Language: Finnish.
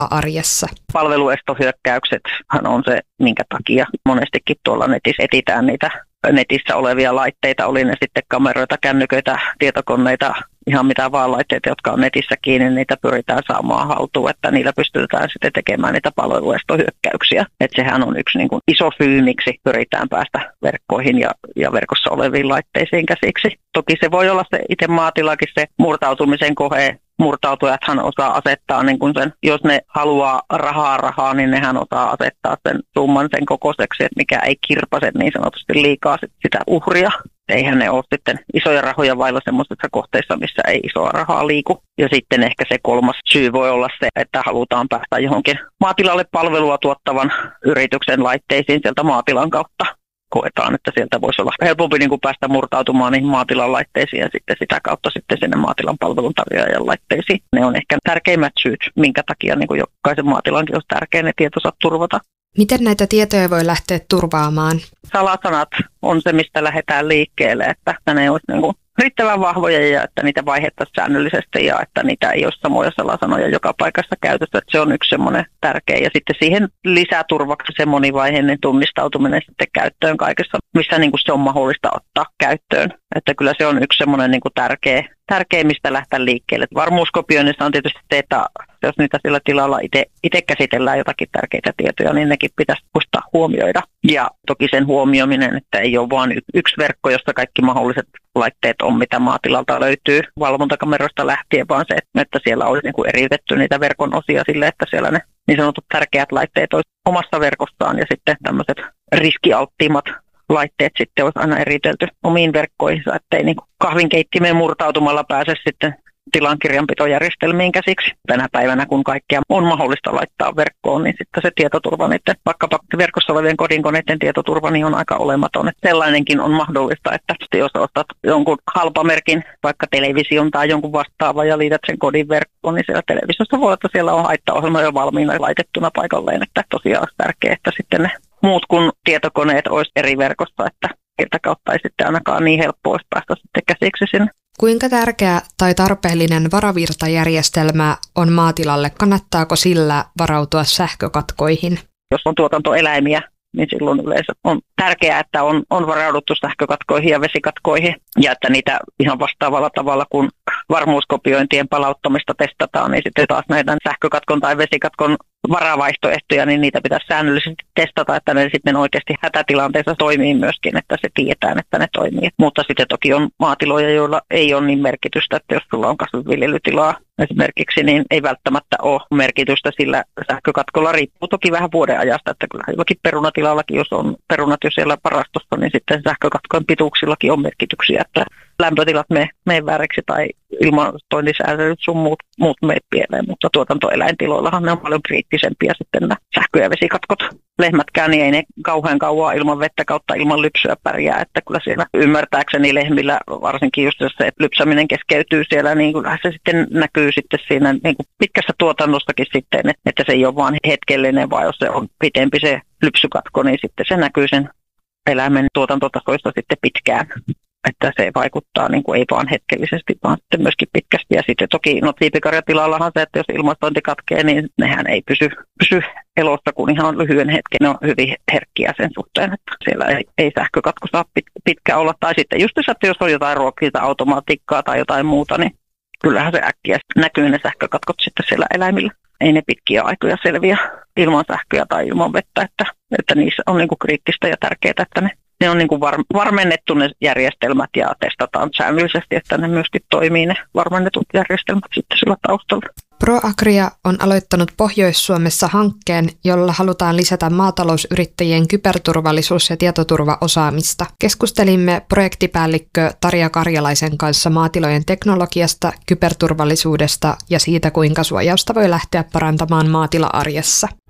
arjessa? Palveluestohyökkäyksethän on se, minkä takia monestikin tuolla netissä etsitään niitä netissä olevia laitteita, oli ne sitten kameroita, kännyköitä, tietokoneita, ihan mitä vaan laitteita, jotka on netissä kiinni, niitä pyritään saamaan haltuun, että niillä pystytään sitten tekemään niitä palveluestohyökkäyksiä. Että sehän on yksi niin kuin iso syy, miksi pyritään päästä verkkoihin ja verkossa oleviin laitteisiin käsiksi. Toki se voi olla se itse maatilakin se murtautumisen kohe. Murtautujathan osaa asettaa, niin kun sen, jos ne haluaa rahaa, niin nehän osaa asettaa sen summan sen kokoiseksi, että mikä ei kirpase niin sanotusti liikaa sitä uhria. Eihän ne ole sitten isoja rahoja vailla semmoisissa kohteissa, missä ei isoa rahaa liiku. Ja sitten ehkä se kolmas syy voi olla se, että halutaan päästä johonkin maatilalle palvelua tuottavan yrityksen laitteisiin sieltä maatilan kautta. Koetaan, että sieltä voisi olla helpompi niin kuin päästä murtautumaan niihin maatilan laitteisiin ja sitten sitä kautta sitten sinne maatilan palveluntarjoajan laitteisiin. Ne on ehkä tärkeimmät syyt, minkä takia niin kuin jokaisen maatilankin olisi tärkeää ne tietonsa turvata. Miten näitä tietoja voi lähteä turvaamaan? Salasanat on se, mistä lähdetään liikkeelle, että ne olisi niin kuin riittävän vahvoja ja että niitä vaihdettaisiin säännöllisesti ja että niitä ei ole samoja salasanoja joka paikassa käytössä. Että se on yksi semmoinen tärkeä. Ja sitten siihen lisäturvaksi se monivaiheinen tunnistautuminen sitten käyttöön kaikessa, missä niin kuin se on mahdollista ottaa käyttöön. Että kyllä se on yksi semmoinen niin kuin tärkeä, mistä lähteä liikkeelle. Varmuuskopioinnissa on tietysti se, että jos niitä sillä tilalla itse käsitellään jotakin tärkeitä tietoja, niin nekin pitäisi muistaa huomioida. Ja toki sen huomioiminen, että ei ole vain yksi verkko, jossa kaikki mahdolliset laitteet on, mitä maatilalta löytyy valvontakameroista lähtien, vaan se, että siellä olisi niin kuin eriytetty niitä verkon osia sille, että siellä ne niin sanotut tärkeät laitteet olisi omassa verkossaan ja sitten tämmöiset riskialttiimmat laitteet sitten olisi aina eritelty omiin verkkoihinsa, ettei niin kahvinkeittimeen murtautumalla pääse sitten tilankirjanpitojärjestelmiin käsiksi. Tänä päivänä, kun kaikkea on mahdollista laittaa verkkoon, niin sitten se tietoturva, vaikkapa verkossa olevien kodinkoneiden tietoturva, niin on aika olematon. Että sellainenkin on mahdollista, että jos ostat jonkun halpamerkin, vaikka television tai jonkun vastaavan ja liität sen kodin verkkoon, niin siellä televisiossa voi olla, että siellä on haittaohjelma jo valmiina laitettuna paikalleen, että tosiaan olisi tärkeää, että sitten ne muut kuin tietokoneet olisi eri verkossa, että sieltä kautta ei sitten ainakaan niin helppoa olisi päästä sitten käsiksi sinne. Kuinka tärkeä tai tarpeellinen varavirtajärjestelmä on maatilalle? Kannattaako sillä varautua sähkökatkoihin? Jos on tuotantoeläimiä, niin silloin yleensä on tärkeää, että on varauduttu sähkökatkoihin ja vesikatkoihin ja että niitä ihan vastaavalla tavalla kuin varmuuskopiointien palauttamista testataan, niin sitten taas näitä sähkökatkon tai vesikatkon varavaihtoehtoja, niin niitä pitäisi säännöllisesti testata, että ne sitten oikeasti hätätilanteessa toimii myöskin, että se tietää, että ne toimii. Mutta sitten toki on maatiloja, joilla ei ole niin merkitystä, että jos sulla on kasvinviljelytilaa esimerkiksi, niin ei välttämättä ole merkitystä sillä sähkökatkolla. Riippuu toki vähän vuoden ajasta, että kyllä jollakin perunatilallakin, jos on perunat jo siellä varastossa, niin sitten sähkökatkojen pituuksillakin on merkityksiä, että lämpötilat menee vääriksi tai ilmastointisäännöt sun muut menee pieleen, mutta tuotantoeläintiloillahan ne on paljon kriittisempiä sitten nämä sähkö- ja vesikatkot. Lehmätkään, niin ei ne kauhean kauan ilman vettä kautta ilman lypsyä pärjää, että kyllä siellä ymmärtääkseni lehmillä, varsinkin just jos se lypsäminen keskeytyy siellä, niin kyllä se sitten näkyy sitten siinä niin kuin pitkässä tuotannossakin sitten, että se ei ole vaan hetkellinen, vaan jos se on pitempi se lypsykatko, niin sitten se näkyy sen eläimen tuotantotasoista sitten pitkään. Että se vaikuttaa niin kuin ei vaan hetkellisesti, vaan sitten myöskin pitkästi. Ja sitten toki siipikarjatilallahan se, että jos ilmastointi katkee, niin nehän ei pysy elossa kuin ihan lyhyen hetken. Ne on hyvin herkkiä sen suhteen, että siellä ei sähkökatko saa pitkä olla. Tai sitten just että jos on jotain ruokia tai automatiikkaa tai jotain muuta, niin kyllähän se äkkiä näkyy ne sähkökatkot sitten siellä eläimillä. Ei ne pitkiä aikoja selviä ilman sähköä tai ilman vettä, että niissä on niin kuin kriittistä ja tärkeää, että ne on niin kuin varmennettu ne järjestelmät ja testataan säännöllisesti, että ne myöskin toimii ne varmennetut järjestelmät sitten sillä taustalla. ProAgria on aloittanut Pohjois-Suomessa hankkeen, jolla halutaan lisätä maatalousyrittäjien kyberturvallisuus- ja tietoturvaosaamista. Keskustelimme projektipäällikkö Tarja Karjalaisen kanssa maatilojen teknologiasta, kyberturvallisuudesta ja siitä, kuinka suojausta voi lähteä parantamaan maatila-arjessa.